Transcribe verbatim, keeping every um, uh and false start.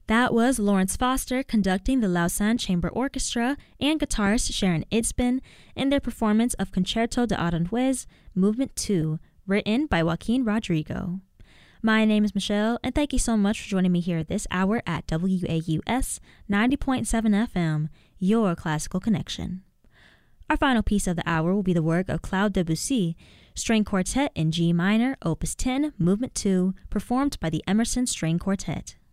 That was Lawrence Foster conducting the Lausanne Chamber Orchestra and guitarist Sharon Itzben in their performance of Concerto de Aranjuez, Movement two, written by Joaquin Rodrigo. My name is Michelle, and thank you so much for joining me here this hour at W A U S ninety point seven F M, your classical connection. Our final piece of the hour will be the work of Claude Debussy, String Quartet in G minor, Opus ten, Movement two, performed by the Emerson String Quartet.